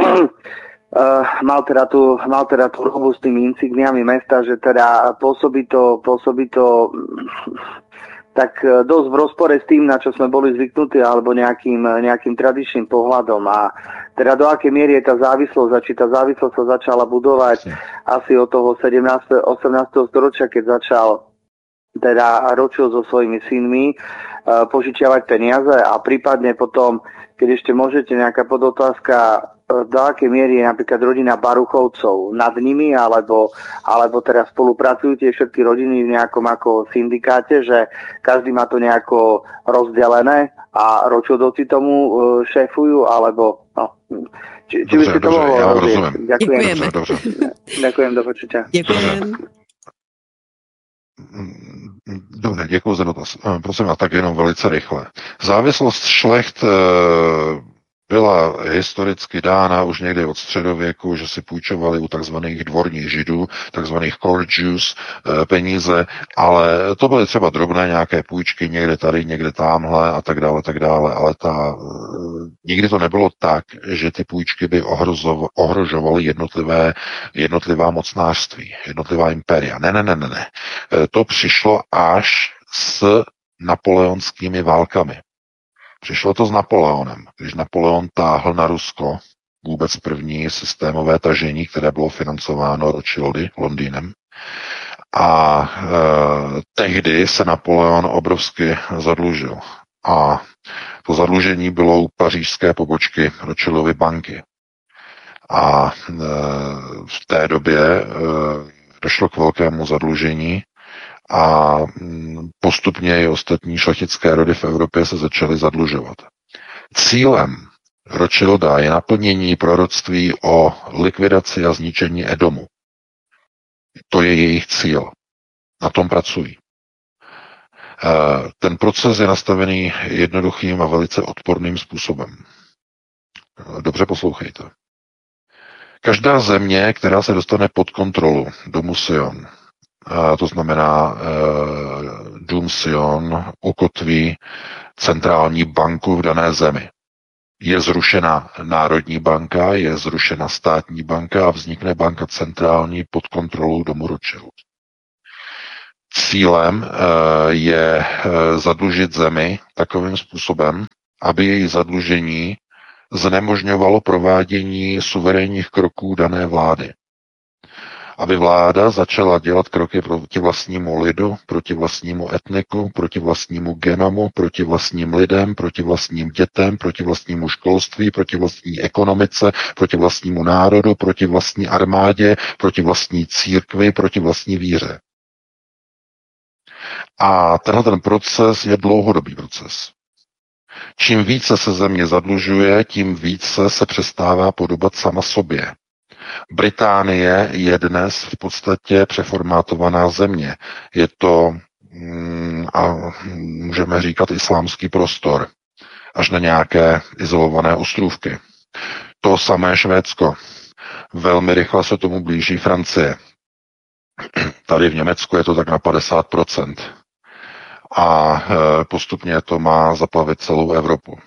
mal teda tú robu s tými insigniami mesta, že teda pôsobí to tak dosť v rozpore s tým, na čo sme boli zvyknutí, alebo nejakým tradičným pohľadom. A teda do akej miery je tá závislosť, a či tá závislosť sa začala budovať asi od toho 18. storočia, keď začal teda Rothschild so svojimi synmi požičiavať peniaze a prípadne potom, keď ešte môžete nejaká podotázka, do akej miery je napríklad rodina Baruchovcov nad nimi, alebo teraz spolupracujú tie všetky rodiny v nejakom ako syndikáte, že každý má to nejako rozdelené a Rothschildovci tomu šéfujú, alebo no. Či by ste to mohlo rozvieť? Ďakujem. Ďakujem, do počutia. Ďakujem. Dobře, děkuji za dotaz. Prosím vás, tak jenom velice rychle. Závislost šlecht byla historicky dána už někdy od středověku, že si půjčovali u takzvaných dvorních židů, takzvaných court Jews, peníze, ale to byly třeba drobné nějaké půjčky někde tady, někde tamhle a tak dále, ale nikdy to nebylo tak, že ty půjčky by ohrožovaly jednotlivá mocnářství, jednotlivá impéria. Ne. To přišlo až s napoleonskými válkami. Přišlo to s Napoleonem. Když Napoleon táhl na Rusko, vůbec první systémové tažení, které bylo financováno Rothschildy Londýnem. A tehdy se Napoleon obrovsky zadlužil. A to zadlužení bylo u pařížské pobočky Rothschildovy banky. A v té době došlo k velkému zadlužení a postupně i ostatní šlechtické rody v Evropě se začaly zadlužovat. Cílem Rothschilda je naplnění proroctví o likvidaci a zničení Edomu. To je jejich cíl. Na tom pracují. Ten proces je nastavený jednoduchým a velice odporným způsobem. Dobře poslouchejte. Každá země, která se dostane pod kontrolu Domu Sion, to znamená Dům Sion ukotví centrální banku v dané zemi. Je zrušena národní banka, je zrušena státní banka a vznikne banka centrální pod kontrolou Domu Rothschild. Cílem je zadlužit zemi takovým způsobem, aby její zadlužení znemožňovalo provádění suverénních kroků dané vlády. Aby vláda začala dělat kroky proti vlastnímu lidu, proti vlastnímu etniku, proti vlastnímu genomu, proti vlastním lidem, proti vlastním dětem, proti vlastnímu školství, proti vlastní ekonomice, proti vlastnímu národu, proti vlastní armádě, proti vlastní církvi, proti vlastní víře. A tenhle proces je dlouhodobý proces. Čím více se země zadlužuje, tím více se přestává podobat sama sobě. Británie je dnes v podstatě přeformátovaná země. Je to, a můžeme říkat, islámský prostor, až na nějaké izolované ostrůvky. To samé Švédsko. Velmi rychle se tomu blíží Francie. Tady v Německu je to tak na 50%. A postupně to má zaplavit celou Evropu.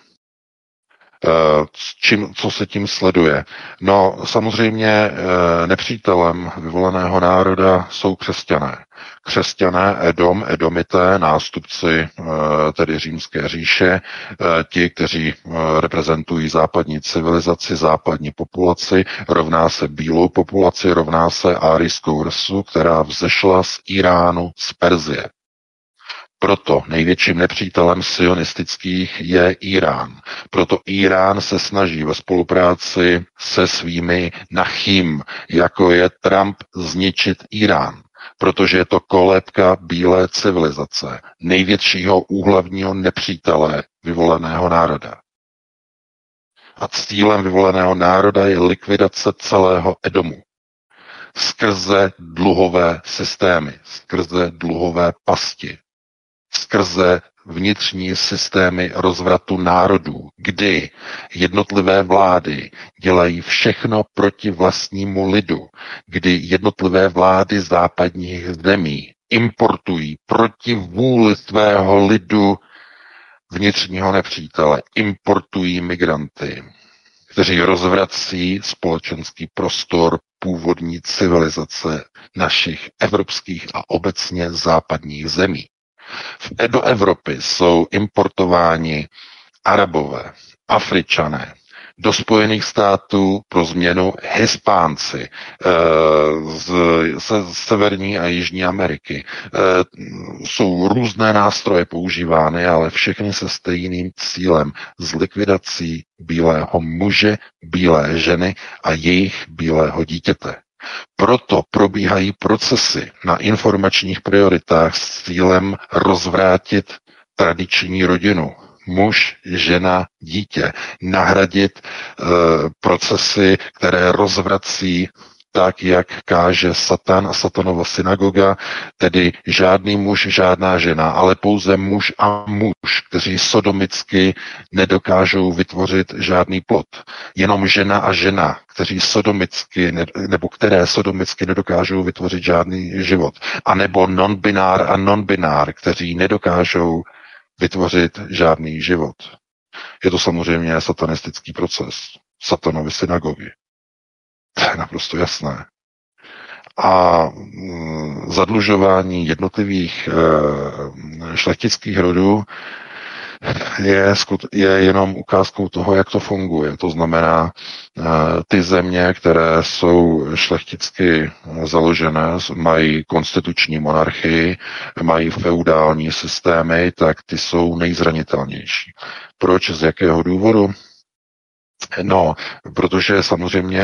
Co se tím sleduje? No, samozřejmě nepřítelem vyvoleného národa jsou křesťané. Křesťané, Edomité, nástupci tedy římské říše, ti, kteří reprezentují západní civilizaci, západní populaci, rovná se bílou populaci, rovná se árijskou rasu, která vzešla z Iránu, z Perzie. Proto největším nepřítelem sionistických je Irán. Proto Irán se snaží ve spolupráci se svými nachým, jako je Trump, zničit Irán. Protože je to kolébka bílé civilizace, největšího úhlavního nepřítele vyvoleného národa. A cílem vyvoleného národa je likvidace celého Edomu. Skrze dluhové systémy, skrze dluhové pasti, skrze vnitřní systémy rozvratu národů, kdy jednotlivé vlády dělají všechno proti vlastnímu lidu, kdy jednotlivé vlády západních zemí importují proti vůli svého lidu vnitřního nepřítele, importují migranty, kteří rozvrací společenský prostor původní civilizace našich evropských a obecně západních zemí. Do Evropy jsou importováni Arabové, Afričané, do Spojených států pro změnu Hispánci z Severní a Jižní Ameriky. Jsou různé nástroje používány, ale všechny se stejným cílem, s likvidací bílého muže, bílé ženy a jejich bílého dítěte. Proto probíhají procesy na informačních prioritách s cílem rozvrátit tradiční rodinu. Muž, žena, dítě. Nahradit procesy, které rozvrací tak, jak káže Satan a Satanova synagoga, tedy žádný muž, žádná žena, ale pouze muž a muž, kteří sodomicky nedokážou vytvořit žádný plod. Jenom žena a žena, kteří sodomicky, nebo které sodomicky nedokážou vytvořit žádný život. A nebo non-binár a non-binár, kteří nedokážou vytvořit žádný život. Je to samozřejmě satanistický proces Satanovy synagogy. To je naprosto jasné. A zadlužování jednotlivých šlechtických rodů je jenom ukázkou toho, jak to funguje. To znamená, ty země, které jsou šlechticky založené, mají konstituční monarchii, mají feudální systémy, tak ty jsou nejzranitelnější. Proč? Z jakého důvodu? No, protože samozřejmě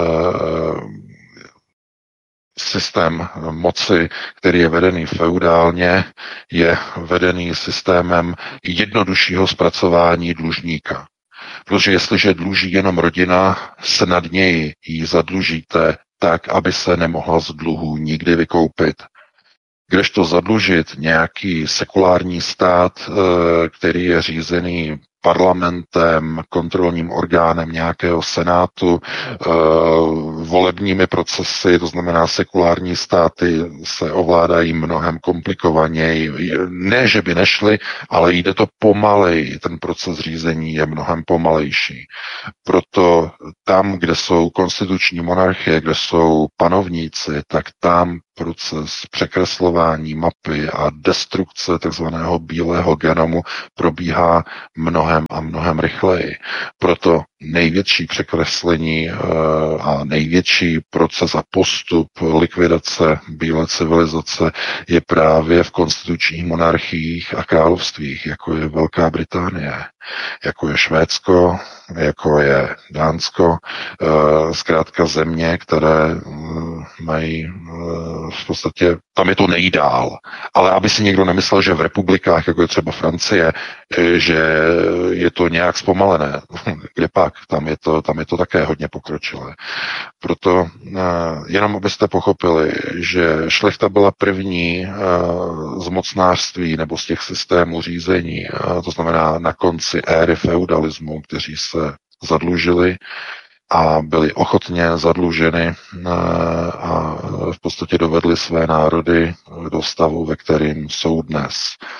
systém moci, který je vedený feudálně, je vedený systémem jednoduššího zpracování dlužníka. Protože jestliže dluží jenom rodina, snadněji ji zadlužíte tak, aby se nemohla z dluhů nikdy vykoupit. Kdežto zadlužit nějaký sekulární stát, který je řízený parlamentem, kontrolním orgánem nějakého senátu, volebními procesy, to znamená sekulární státy se ovládají mnohem komplikovaněji. Ne, že by nešly, ale jde to pomaleji. Ten proces řízení je mnohem pomalejší. Proto tam, kde jsou konstituční monarchie, kde jsou panovníci, tak tam proces překreslování mapy a destrukce takzvaného bílého genomu probíhá mnohem rychleji. Proto největší překreslení a největší proces a postup likvidace bílé civilizace je právě v konstitučních monarchiích a královstvích, jako je Velká Británie, jako je Švédsko, jako je Dánsko, zkrátka země, které mají v podstatě, tam je to nejdál. Ale aby si někdo nemyslel, že v republikách, jako je třeba Francie, že je to nějak zpomalené. Kde pak? Tam je to také hodně pokročilé. Proto jenom abyste pochopili, že šlechta byla první z mocnářství nebo z těch systémů řízení, to znamená na konci éry feudalismu, kteří se zadlužili a byli ochotně zadluženy a v podstatě dovedli své národy do stavu, ve kterým jsou dnes.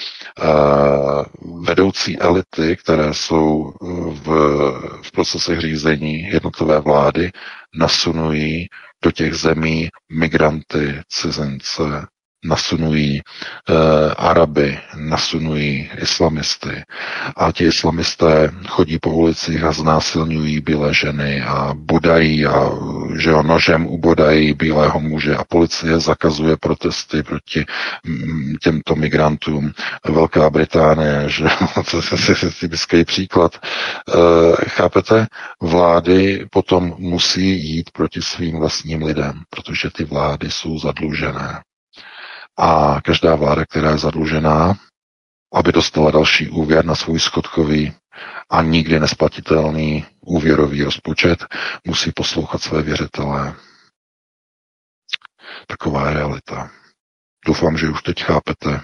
Vedoucí elity, které jsou v procesech řízení jednotlivé vlády, nasunují do těch zemí migranty, cizince, nasunují Araby, nasunují islamisty. A ti islamisté chodí po ulicích a znásilňují bílé ženy a bodají a že nožem ubodají bílého muže a policie zakazuje protesty proti těmto migrantům. Velká Británie, že to je typický příklad. Chápete? Vlády potom musí jít proti svým vlastním lidem, protože ty vlády jsou zadlužené. A každá vláda, která je zadlužená, aby dostala další úvěr na svůj schodkový a nikdy nesplatitelný úvěrový rozpočet, musí poslouchat své věřitele. Taková je realita. Doufám, že už teď chápete,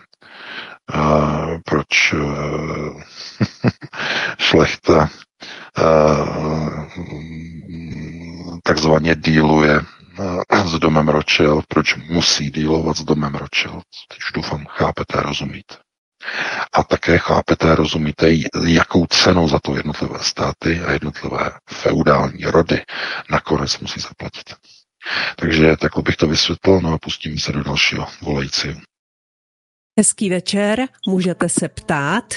proč šlechta takzvaně díluje s domem Rothschild, proč musí dílovat s domem Rothschild. Teď už doufám, chápete a rozumíte. A také chápete a rozumíte, jakou cenu za to jednotlivé státy a jednotlivé feudální rody nakonec musí zaplatit. Takže takhle bych to vysvětlil, no a pustíme se do dalšího volajícího. Hezký večer, můžete se ptát.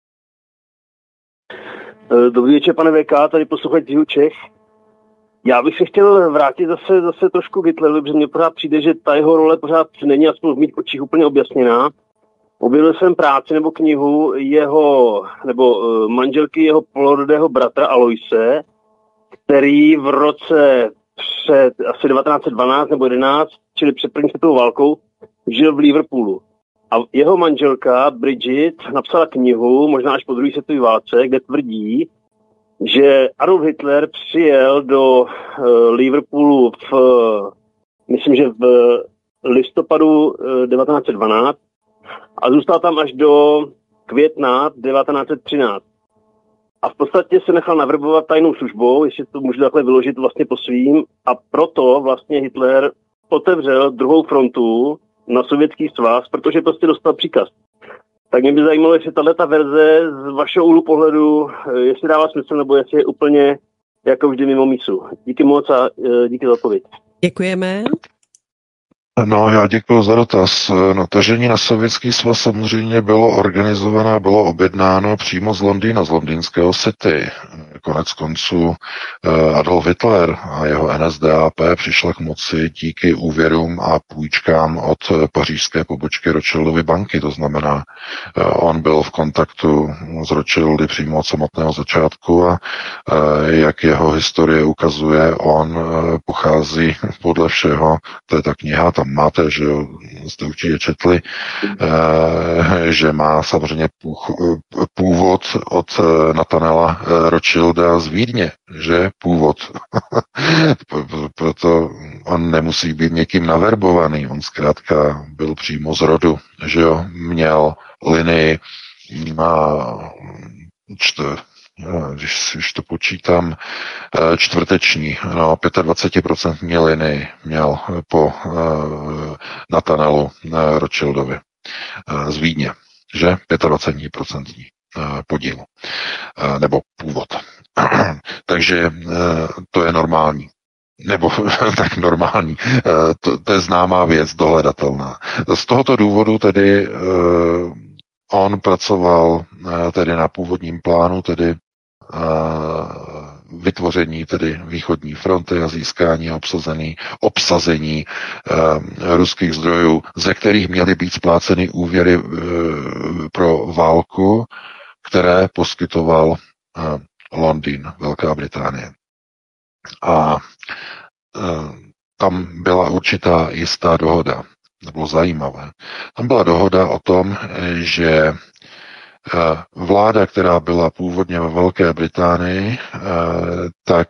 Dobrý večer, pane VK, tady poslouchač z Jihu Čech. Já bych se chtěl vrátit zase trošku k Hitlerovi, protože mně pořád přijde, že ta jeho role pořád není aspoň v mých očích úplně objasněná. Objevil jsem práci nebo knihu manželky jeho polorodého bratra Aloise, který v roce před asi 1912 nebo 11, čili před první světovou válkou, žil v Liverpoolu. A jeho manželka Bridget napsala knihu, možná až po druhé světové válce, kde tvrdí, že Adolf Hitler přijel do Liverpoolu myslím, že v listopadu 1912 a zůstal tam až do května 1913. A v podstatě se nechal navrbovat tajnou službou, jestli to můžu takhle vyložit vlastně po svým, a proto vlastně Hitler otevřel druhou frontu na Sovětský svaz, protože prostě dostal příkaz. Tak mě by zajímalo, jestli tato verze z vašeho úhlu pohledu, jestli dává smysl, nebo jestli je úplně jako vždy mimo mísu. Díky moc a díky za odpověď. Děkujeme. No, já děkuji za dotaz. No, tažení na Sovětský svaz samozřejmě bylo organizované, bylo objednáno přímo z Londýna, z londýnského City. Konec konců Adolf Hitler a jeho NSDAP přišla k moci díky úvěrům a půjčkám od pařížské pobočky Rothschildovy banky. To znamená, on byl v kontaktu s Rothschildy přímo od samotného začátku a jak jeho historie ukazuje, on pochází podle všeho, to je ta kniha, tam máte, že jo, jste určitě četli, že má samozřejmě původ od Nathanaela Rothschilda z Vídně, že původ. Proto on nemusí být někým naverbovaný, on zkrátka byl přímo z rodu, že jo, měl linii když to počítám, čtvrteční, no 25% linii měl po Nathanaelu Rothschildovi z Vídně, že 25% podíl nebo původ. Takže to je normální. Nebo tak normální. To je známá věc, dohledatelná. Z tohoto důvodu tedy on pracoval tedy na původním plánu, tedy vytvoření tedy východní fronty a získání a obsazení ruských zdrojů, ze kterých měly být spláceny úvěry pro válku, které poskytoval Londýn, Velká Británie. A tam byla určitá jistá dohoda. To bylo zajímavé. Tam byla dohoda o tom, že vláda, která byla původně ve Velké Británii, tak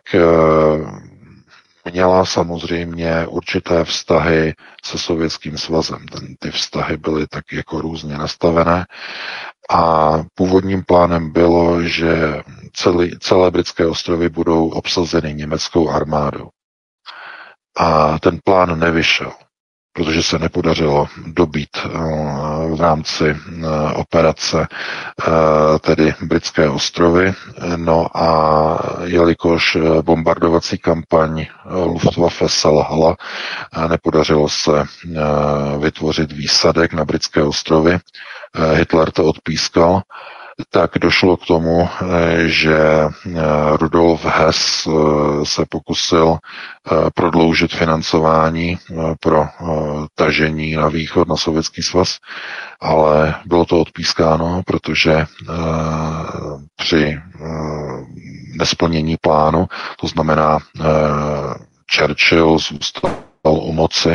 měla samozřejmě určité vztahy se Sovětským svazem. Ty vztahy byly tak jako různě nastavené a původním plánem bylo, že celé britské ostrovy budou obsazeny německou armádou. A ten plán nevyšel, protože se nepodařilo dobít v rámci operace tedy britské ostrovy. No a jelikož bombardovací kampaň Luftwaffe selhala, nepodařilo se vytvořit výsadek na britské ostrovy, Hitler to odpískal, tak došlo k tomu, že Rudolf Hess se pokusil prodloužit financování pro tažení na východ, na Sovětský svaz, ale bylo to odpískáno, protože při nesplnění plánu, to znamená Churchill zůstal u moci,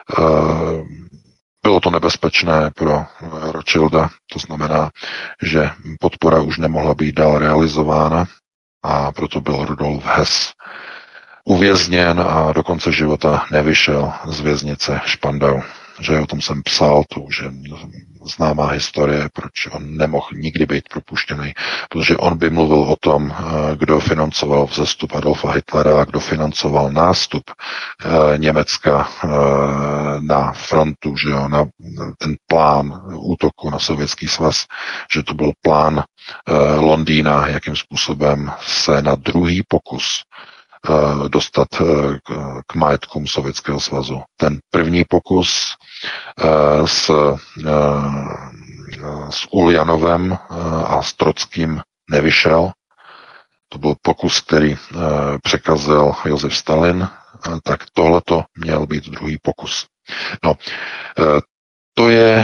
bylo to nebezpečné pro Rothschilda, to znamená, že podpora už nemohla být dál realizována a proto byl Rudolf Hess uvězněn a do konce života nevyšel z věznice Spandau. Že o tom jsem psal, to už je známá historie, proč on nemohl nikdy být propuštěný, protože on by mluvil o tom, kdo financoval vzestup Adolfa Hitlera, kdo financoval nástup Německa na frontu, že jo, na ten plán útoku na Sovětský svaz, že to byl plán Londýna, jakým způsobem se na druhý pokus dostat k majetkům Sovětského svazu. Ten první pokus s Uljanovem a s Trockým nevyšel. To byl pokus, který překazil Josef Stalin, tak tohleto měl být druhý pokus. No, to je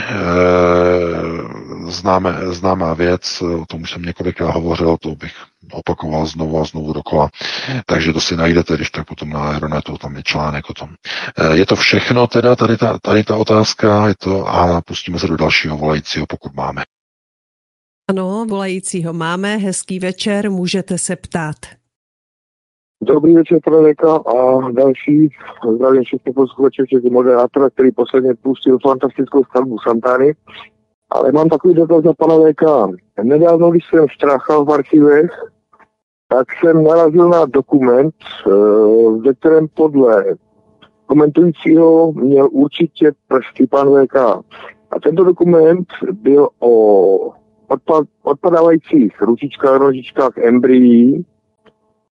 známá věc, o tom už jsem několikrát hovořil, to bych opakoval znovu a znovu dokola. Takže to si najdete, když tak potom na Aeronetu, tam je článek o tom. Je to všechno teda, tady ta otázka, je to, a pustíme se do dalšího volajícího, pokud máme. Ano, volajícího máme, hezký večer, můžete se ptát. Dobrý večer, Prodeka, a další, zdravím všechny posluchače, včetně moderátora, který posledně pustil fantastickou skladbu Santany. Ale mám takový dotaz na pana VK. Nedávno, když jsem štráchal v archivech, tak jsem narazil na dokument, ve kterém podle komentujícího měl určitě prsty pan VK. A tento dokument byl o odpadávajících ručičkách, nožičkách, embryí,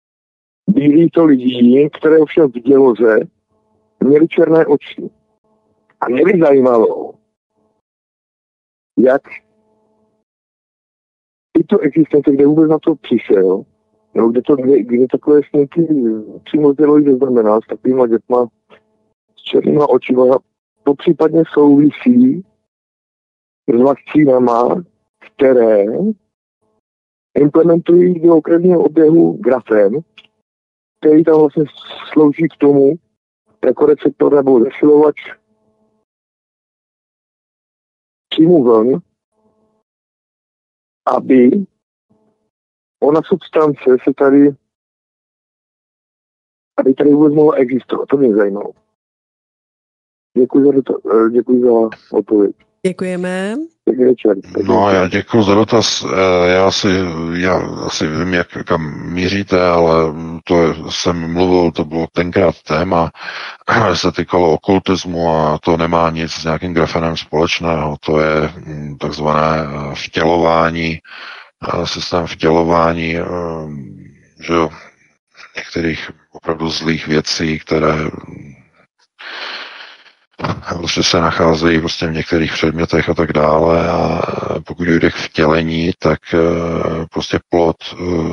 bílých to lidí, které ovšem v děloze měli černé oči. A mě by zajímalo, jak tyto existence, kde vůbec na to přišel, no, kde takové sníky přímo dělají ze znamená s takovýma dětma s černýma očima, to případně souvisí s vakcínama, které implementují do krevního oběhu grafen, který tam vlastně slouží k tomu jako receptor nebo zesilovač příjmu vln, aby ona substance se tady, aby tady vůbec mohla existovat. To mě zajímalo. Děkuji za odpověď. Děkujeme. Pěkný večer. No, já děkuji za dotaz. Já asi vím, kam míříte, ale to jsem mluvil, to bylo tenkrát téma, se týkalo okultismu a to nemá nic s nějakým grafenem společného. To je takzvané vtělování, systém vtělování, že jo, některých opravdu zlých věcí, které prostě se nacházejí prostě v některých předmětech a tak dále a pokud dojde k vtělení, tak prostě plod